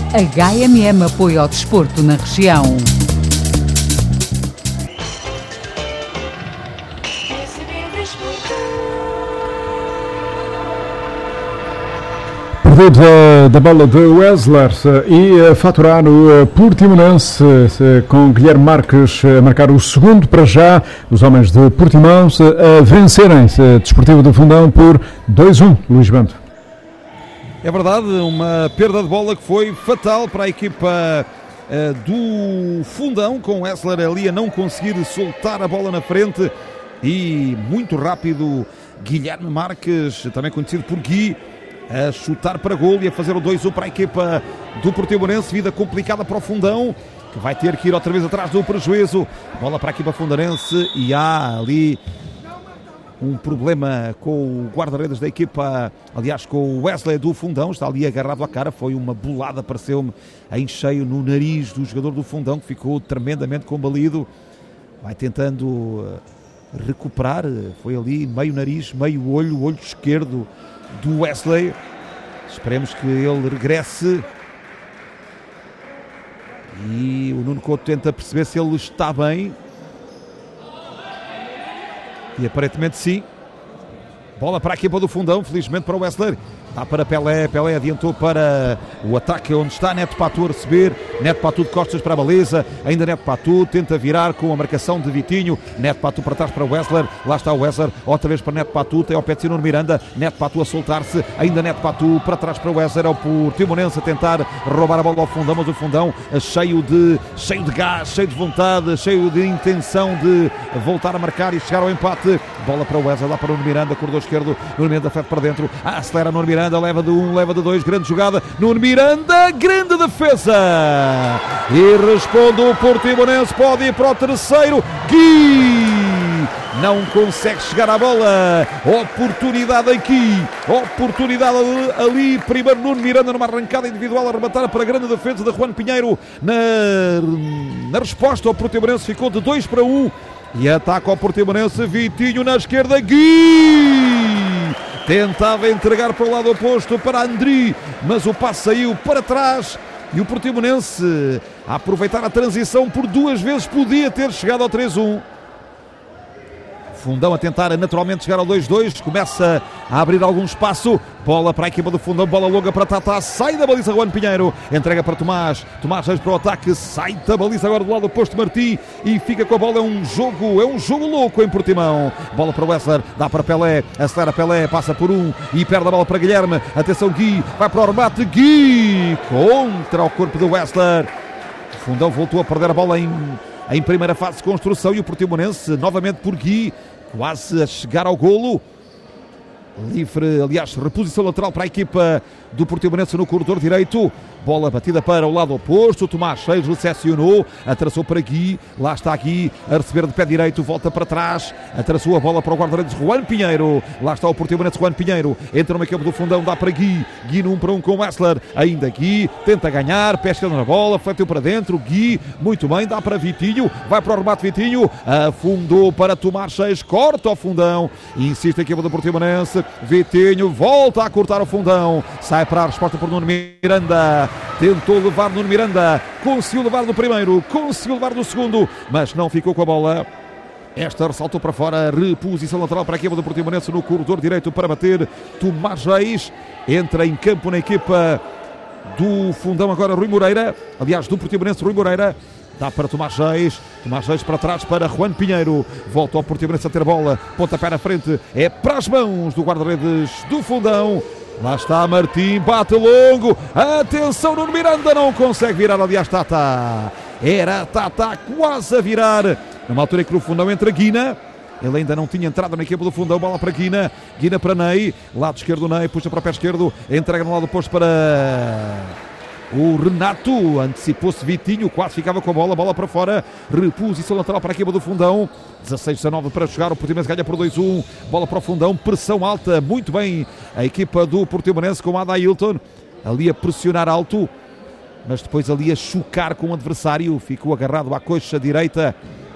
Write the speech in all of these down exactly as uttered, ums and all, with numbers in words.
H M M Apoio ao Desporto na região. Perdido da, da bola de Wessler e faturar o Portimonense com Guilherme Marques a marcar o segundo para já, os homens de Portimão a vencerem o Desportivo do Fundão por dois a um, Luís Bento. É verdade, uma perda de bola que foi fatal para a equipa uh, do Fundão, com Wessler ali a não conseguir soltar a bola na frente e muito rápido Guilherme Marques, também conhecido por Gui, a chutar para golo e a fazer o dois a um para a equipa do Portimonense. Vida complicada para o Fundão, que vai ter que ir outra vez atrás do prejuízo. Bola para a equipa fundarense e há ali um problema com o guarda-redes da equipa, aliás com o Wesley do Fundão, está ali agarrado à cara, foi uma bolada, pareceu-me, em cheio no nariz do jogador do Fundão, que ficou tremendamente combalido, vai tentando recuperar, foi ali meio nariz, meio olho, o olho esquerdo do Wesley. Esperemos que ele regresse e o Nuno Couto tenta perceber se ele está bem e aparentemente sim. Bola para a equipa do Fundão, felizmente para o Wesley. Dá para Pelé, Pelé adiantou para o ataque onde está Neto Patu a receber, Neto Patu de costas para a baliza, ainda Neto Patu tenta virar com a marcação de Vitinho, Neto Patu para trás para o Wesley, lá está o Wesley, outra vez para Neto Patu, tem ao pé de Nuno Miranda, Neto Patu a soltar-se, ainda Neto Patu para trás para o Wesley, ao Portimonense a tentar roubar a bola ao Fundão, mas o Fundão cheio de, cheio de gás, cheio de vontade, cheio de intenção de voltar a marcar e chegar ao empate. Bola para o Wesley, lá para o Nuno Miranda, corredor esquerdo, Nuno Miranda frente para dentro, acelera Nuno Miranda, leva de um, leva de dois, grande jogada, Nuno Miranda, grande defesa e responde o Portimonense, pode ir para o terceiro, Gui não consegue chegar à bola, oportunidade aqui, oportunidade ali, primeiro Nuno Miranda numa arrancada individual a rematar para a grande defesa de Juan Pinheiro, na, na resposta ao Portimonense ficou de dois para um e ataca ao Portimonense, Vitinho na esquerda, Gui tentava entregar para o lado oposto para Andri, mas o passe saiu para trás e o Portimonense a aproveitar a transição por duas vezes podia ter chegado ao três a um. Fundão a tentar naturalmente chegar ao dois a dois, começa a abrir algum espaço, bola para a equipa do Fundão, bola longa para Tata, sai da baliza Juan Pinheiro, entrega para Tomás, Tomás Reis para o ataque, sai da baliza agora do lado oposto Martí e fica com a bola, é um jogo, é um jogo louco em Portimão, bola para o Wesley, dá para Pelé, acelera Pelé, passa por um e perde a bola para Guilherme, atenção Gui, vai para o remate, Gui, contra o corpo do Wesley, o Fundão voltou a perder a bola em, em primeira fase de construção e o Portimonense novamente por Gui, quase a chegar ao golo, livre, aliás, reposição lateral para a equipa do Portimonense no corredor direito, bola batida para o lado oposto, Tomás Reis recepcionou, atraçou para Gui, lá está Gui a receber de pé direito, volta para trás, atraçou a bola para o guarda-redes Juan Pinheiro, lá está o Portimonense Juan Pinheiro, entra no meio campo do Fundão, dá para Gui, Gui no um para um com o Wessler, ainda Gui, tenta ganhar, pesca na bola, fletiu para dentro, Gui, muito bem, dá para Vitinho, vai para o remate Vitinho, afundou para Tomás Reis, corta o Fundão, insiste a equipa do Portimonense, Vitinho volta a cortar o Fundão, sai para a resposta por Nuno Miranda, tentou levar Nuno Miranda, conseguiu levar no primeiro, conseguiu levar no segundo, mas não ficou com a bola. Esta ressaltou para fora, reposição lateral para a equipa do Portimonense no corredor direito para bater. Tomás Reis entra em campo na equipa do Fundão agora Rui Moreira, aliás do Portimonense Rui Moreira. Dá para Tomás Reis, Tomás Reis para trás para Juan Pinheiro, volta ao Portimonense a ter bola, pontapé na frente, é para as mãos do guarda-redes do Fundão, lá está Martim, bate longo, atenção Nuno Miranda, não consegue virar, aliás Tata, era Tata quase a virar, numa altura em que no Fundão entra Guina, ele ainda não tinha entrado na equipa do Fundão, bola para Guina, Guina para Ney, lado esquerdo Ney, puxa para o pé esquerdo, entrega no lado oposto para o Renato, antecipou-se Vitinho, quase ficava com a bola, bola para fora, reposição lateral para a equipa do Fundão, dezasseis a dezenove para jogar, o Portimonense ganha por dois a um, bola para o Fundão, pressão alta, muito bem a equipa do Portimonense com Adailton, ali a pressionar alto, mas depois ali a chocar com o adversário, ficou agarrado à coxa direita,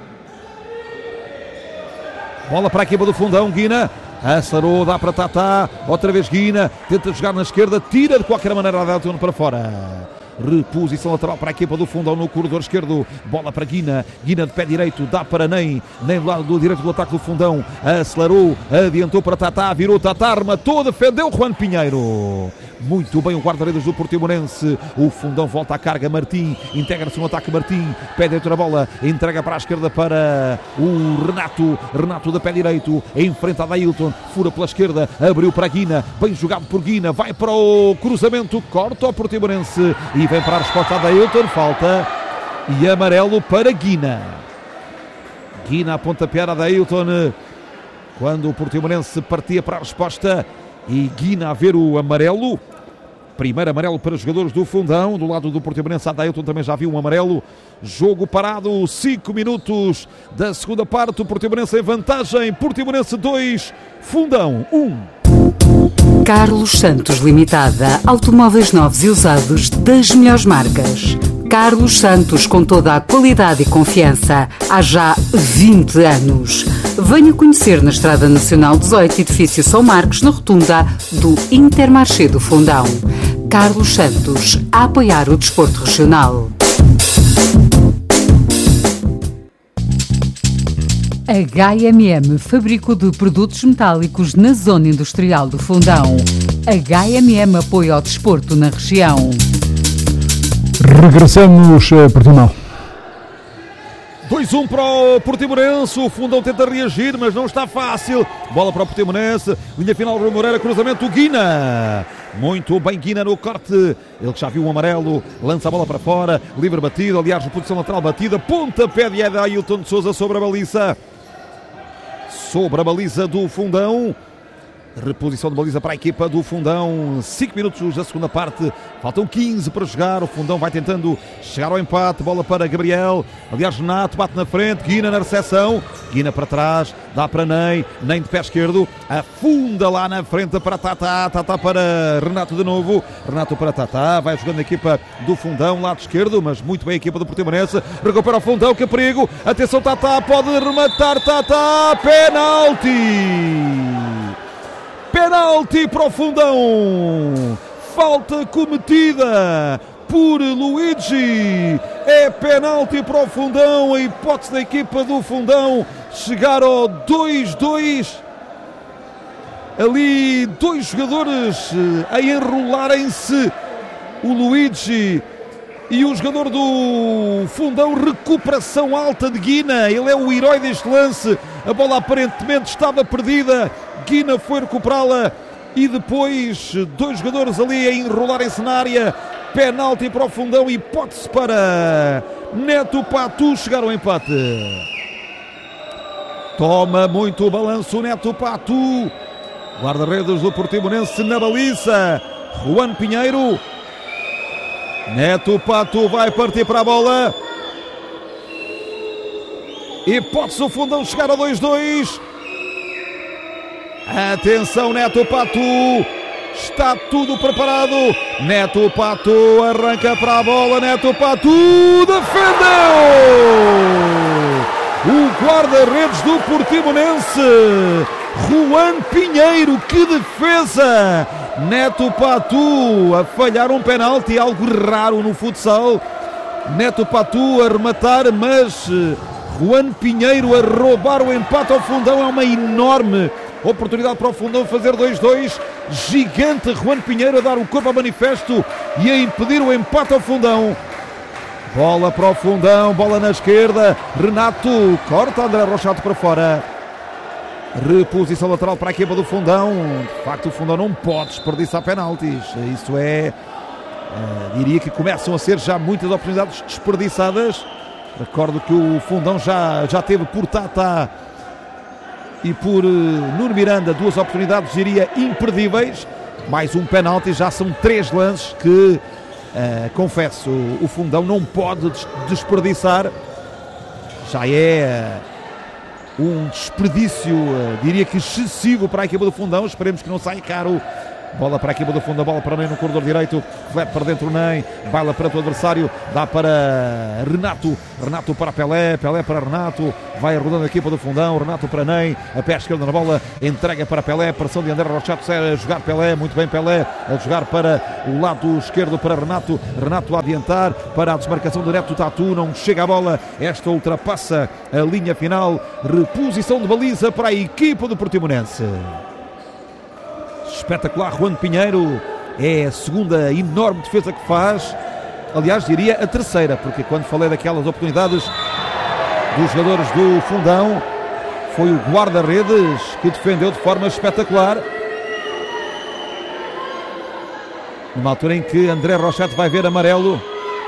bola para a equipa do Fundão, Guina, acelerou, dá para Tata, outra vez Guina, tenta jogar na esquerda, tira de qualquer maneira a Adailton para fora. reposição lateral para a equipa do Fundão no corredor esquerdo, bola para Guina, Guina de pé direito, dá para Nem, Nem do lado do direito do ataque do Fundão, acelerou, adiantou para Tatá, virou Tatá, armatou, defendeu Juan Pinheiro. Muito bem o guarda-redes do Portimonense. O Fundão volta à carga. Martim integra-se no ataque. Martim, pé direito na bola, entrega para a esquerda para o Renato. Renato de pé direito, enfrenta a Dailton, fura pela esquerda, abriu para Guina, bem jogado por Guina, vai para o cruzamento, corta o Portimonense e vem para a resposta a Dailton. Falta e amarelo para Guina. Guina a pontapear a Dailton quando o Portimonense partia para a resposta e Guina a ver o amarelo. Primeiro amarelo para os jogadores do Fundão. Do lado do Portimonense, a Dailton também já viu um amarelo. Jogo parado, cinco minutos da segunda parte. O Portimonense em vantagem. Portimonense dois, Fundão um. Carlos Santos Limitada. Automóveis novos e usados das melhores marcas. Carlos Santos, com toda a qualidade e confiança, há já vinte anos. Venha conhecer na Estrada Nacional dezoito, edifício São Marcos, na rotunda do Intermarché do Fundão. Carlos Santos, a apoiar o desporto regional. A H M M, fabrico de produtos metálicos na zona industrial do Fundão. H M M apoia ao desporto na região. Regressamos, Portimão. dois a um para o Portimonense. O Fundão tenta reagir, mas não está fácil. Bola para o Portimonense. Linha final, Rui Moreira. Cruzamento, Guina. Muito bem, Guina no corte. Ele que já viu o amarelo. Lança a bola para fora. Livre batido. Aliás, posição lateral batida. Pontapé de Ailton de Sousa sobre a baliza. Sobre a baliza do Fundão. Reposição de baliza para a equipa do Fundão. cinco minutos da segunda parte. Faltam quinze para jogar. O Fundão vai tentando chegar ao empate. Bola para Gabriel. Aliás, Renato bate na frente. Guina na recepção. Guina para trás. Dá para Nem. Nem de pé esquerdo. Afunda lá na frente para Tatá. Tatá para Renato de novo. Renato para Tatá. Vai jogando a equipa do Fundão. Lado esquerdo. Mas muito bem a equipa do Portimonense. Recupera o Fundão. Que perigo. Atenção, Tatá. Pode rematar. Tatá. Penalti. Penalti para o Fundão. Falta cometida por Luigi. É penalti para o Fundão. A hipótese da equipa do Fundão chegar ao dois a dois. Ali dois jogadores a enrolarem-se. O Luigi e o jogador do Fundão. Recuperação alta de Guina. Ele é o herói deste lance. A bola aparentemente estava perdida. Guina foi recuperá-la e depois dois jogadores ali a enrolarem-se na área. Penalti para o Fundão, hipótese para Neto Patu chegar ao empate. Toma muito o balanço Neto Patu. Guarda-redes do Portimonense na baliza. Juan Pinheiro. Neto Patu vai partir para a bola. Hipótese o Fundão chegar a dois a dois. Atenção, Neto Patu. Está tudo preparado. Neto Patu arranca para a bola. Neto Patu defendeu. O guarda-redes do Portimonense, Juan Pinheiro. Que defesa. Neto Patu a falhar um penalti, algo raro no futsal. Neto Patu a rematar, mas Juan Pinheiro a roubar o empate ao Fundão. É uma enorme oportunidade para o Fundão fazer dois a dois. Gigante Juan Pinheiro a dar o corpo ao manifesto e a impedir o empate ao Fundão. Bola para o Fundão, bola na esquerda. Renato corta, André Rochato para fora. Reposição lateral para a equipa do Fundão. De facto, o Fundão não pode desperdiçar penaltis. Isso é, é, diria que começam a ser já muitas oportunidades desperdiçadas. Recordo que o Fundão já, já teve por Tatá e por uh, Nuno Miranda duas oportunidades, diria, imperdíveis. Mais um penalti, já são três lances que, uh, confesso, o Fundão não pode des- desperdiçar. Já é uh, um desperdício, uh, diria que excessivo para a equipa do Fundão. Esperemos que não saia caro Bola para a equipa do fundo, a bola para Ney no corredor direito, vai para dentro Ney, baila para o adversário, dá para Renato, Renato para Pelé, Pelé para Renato, vai rodando a equipa do fundão, Renato para Ney, a pé esquerda na bola, entrega para Pelé, pressão de André Rochato, a jogar Pelé, muito bem Pelé, a jogar para o lado esquerdo para Renato, Renato a adiantar para a desmarcação do Neto Tatu, não chega a bola, esta ultrapassa a linha final, reposição de baliza para a equipa do Portimonense. Espetacular, Juan Pinheiro, é a segunda enorme defesa que faz, aliás diria a terceira, porque quando falei daquelas oportunidades dos jogadores do fundão, foi o guarda-redes que defendeu de forma espetacular, numa altura em que André Rochato vai ver amarelo,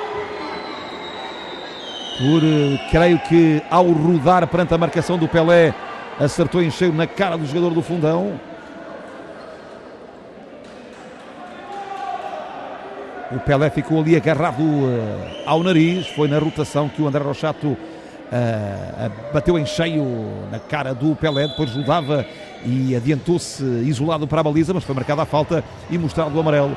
por, creio que ao rodar perante a marcação do Pelé, acertou em cheio na cara do jogador do fundão. O Pelé ficou ali agarrado uh, ao nariz, foi na rotação que o André Rochato uh, uh, bateu em cheio na cara do Pelé, depois rodava e adiantou-se isolado para a baliza, mas foi marcada a falta e mostrado o amarelo.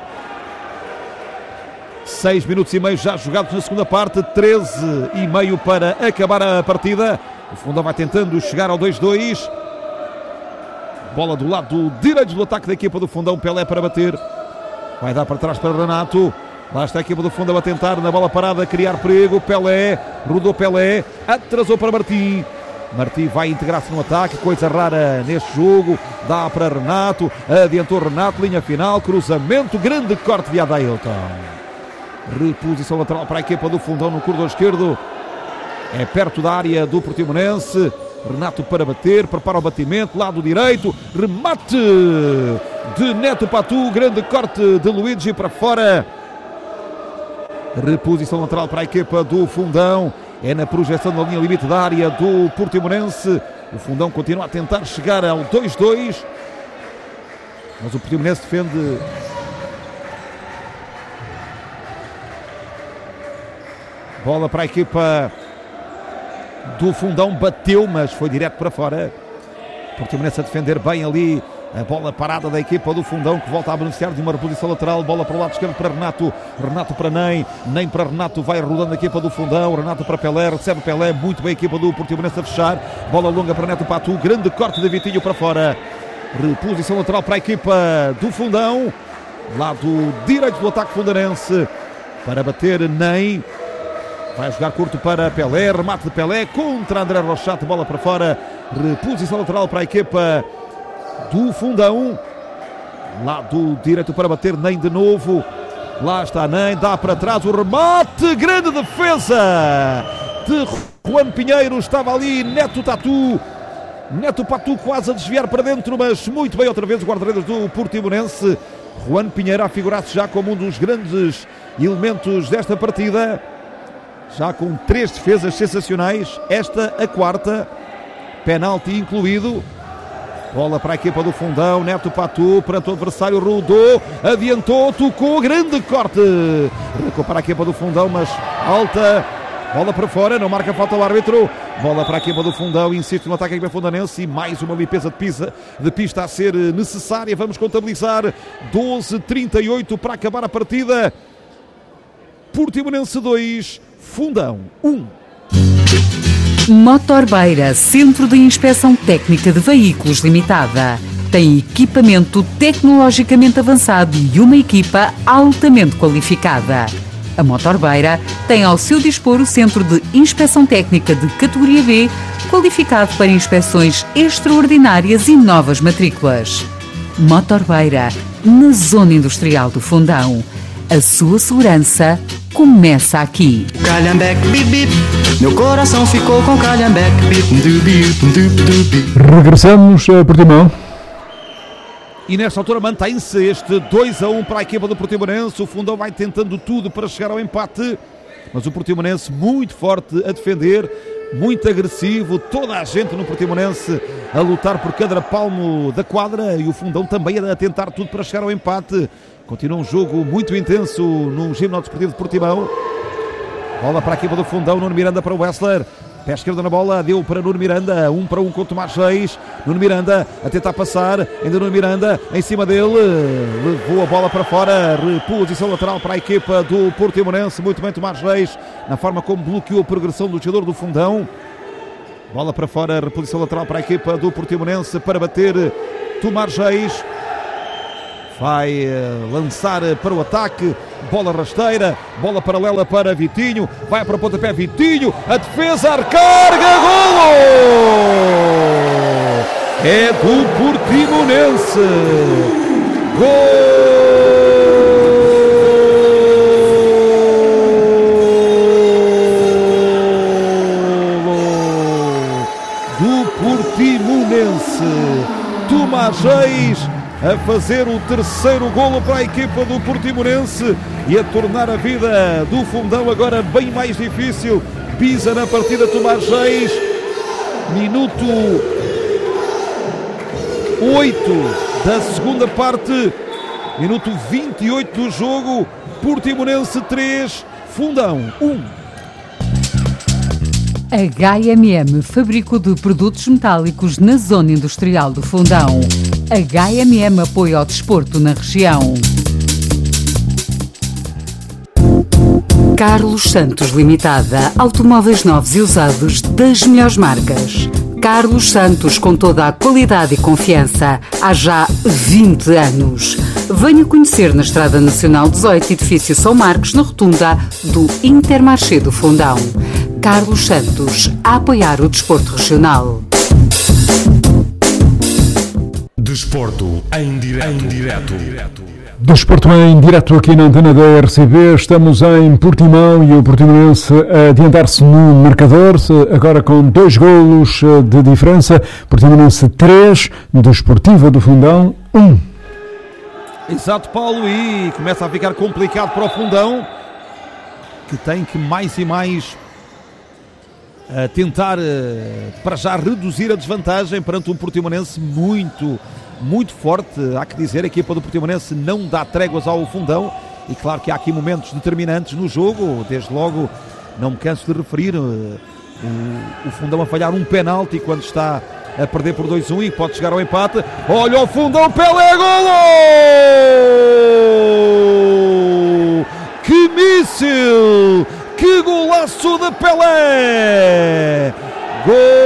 Seis minutos e meio já jogados na segunda parte, treze e meio para acabar a partida. O fundão vai tentando chegar ao dois dois. Bola do lado direito do ataque da equipa do fundão, Pelé para bater. Vai dar para trás para Renato. Lá está a equipa do fundão a tentar na bola parada criar perigo. Pelé, rodou Pelé, atrasou para Martim. Martim vai integrar-se no ataque, coisa rara neste jogo. Dá para Renato, adiantou Renato, linha final, cruzamento, grande corte de Adailton. Reposição lateral para a equipa do fundão no corredor esquerdo. É perto da área do Portimonense. Renato para bater, prepara o batimento, lado direito, remate de Neto Patu, grande corte de Luigi para fora. Reposição lateral para a equipa do fundão, é na projeção da linha limite da área do Portimonense. O fundão continua a tentar chegar ao dois dois, mas o Portimonense defende. Bola para a equipa do fundão, bateu, mas foi direto para fora. Portimonense a defender bem ali a bola parada da equipa do fundão, que volta a beneficiar de uma reposição lateral. Bola para o lado esquerdo para Renato, Renato para Ney, Ney para Renato, vai rodando a equipa do fundão, Renato para Pelé, recebe Pelé, muito bem a equipa do Portimonense a fechar. Bola longa para Neto Patu, grande corte de Vitinho para fora. Reposição lateral para a equipa do fundão, lado direito do ataque fundanense, para bater Ney. Vai jogar curto para Pelé, remate de Pelé contra André Rochato, bola para fora, reposição lateral para a equipa do fundão, lado direito para bater Ney de novo, lá está Ney, dá para trás o remate, grande defesa de Juan Pinheiro, estava ali Neto Tatu, Neto Patu quase a desviar para dentro, mas muito bem outra vez o guarda-redes do Portimonense. Juan Pinheiro a figurar-se já como um dos grandes elementos desta partida, já com três defesas sensacionais, esta a quarta, penalti incluído. Bola para a equipa do fundão, Neto Patu, perante o adversário, rodou, adiantou, tocou, grande corte. Recua para a equipa do fundão, mas alta, bola para fora, não marca falta ao árbitro. Bola para a equipa do fundão, insiste no ataque da equipa fundanense e mais uma limpeza de pista, de pista a ser necessária. Vamos contabilizar doze trinta e oito para acabar a partida. Portimonense dois, Fundão um. Motorbeira, Centro de Inspeção Técnica de Veículos Limitada. Tem equipamento tecnologicamente avançado e uma equipa altamente qualificada. A Motorbeira tem ao seu dispor o Centro de Inspeção Técnica de categoria B, qualificado para inspeções extraordinárias e novas matrículas. Motorbeira, na Zona Industrial do Fundão. A sua segurança começa aqui. Calhambeque, bip, bip. Meu coração ficou com Calhambeque, bip. Regressamos a Portimão. E nesta altura mantém-se este dois a um para a equipa do Portimonense. O fundão vai tentando tudo para chegar ao empate, mas o Portimonense muito forte a defender, muito agressivo, toda a gente no Portimonense a lutar por cada palmo da quadra e o fundão também a tentar tudo para chegar ao empate. Continua um jogo muito intenso no Ginásio Desportivo de Portimão. Bola para a equipa do fundão, Nuno Miranda para o Wessler. Pé esquerdo na bola, deu para Nuno Miranda, um para um com o Tomás Reis. Nuno Miranda a tentar passar, ainda Nuno Miranda em cima dele, levou a bola para fora, reposição lateral para a equipa do Portimonense. Muito bem Tomás Reis, na forma como bloqueou a progressão do jogador do Fundão. Bola para fora, reposição lateral para a equipa do Portimonense para bater Tomás Reis. Vai uh, lançar para o ataque, bola rasteira, bola paralela para Vitinho, vai para o pontapé Vitinho, a defesa, a recarga, golo! É do Portimonense, golo do Portimonense, Tomás Reis a fazer o terceiro golo para a equipa do Portimonense e a tornar a vida do Fundão agora bem mais difícil. Pisa na partida Tomás Reis, minuto oito da segunda parte, minuto vinte e oito do jogo. Portimonense três, Fundão um. H M M, fabrico de produtos metálicos na zona industrial do Fundão. H M M apoia ao desporto na região. Carlos Santos Limitada, automóveis novos e usados das melhores marcas. Carlos Santos, com toda a qualidade e confiança, há já vinte anos. Venha conhecer na Estrada Nacional dezoito, edifício São Marcos, na rotunda do Intermarché do Fundão. Carlos Santos, a apoiar o desporto regional. Desporto em direto. Em direto. Desporto em direto aqui na antena da R C B. Estamos em Portimão e o Portimonense a adiantar-se no marcador, agora com dois golos de diferença. Portimonense três, Desportiva do Fundão um. Exato, Paulo, e começa a ficar complicado para o Fundão, que tem que mais e mais a tentar, para já, reduzir a desvantagem perante um Portimonense muito, muito forte. Há que dizer, a equipa do Portimonense não dá tréguas ao Fundão, e claro que há aqui momentos determinantes no jogo. Desde logo, não me canso de referir, o, o Fundão a falhar um penalti quando está a perder por dois a um e pode chegar ao empate. Olha o Fundão, Pelé, golo! Que míssil! Que golaço de Pelé! Gol!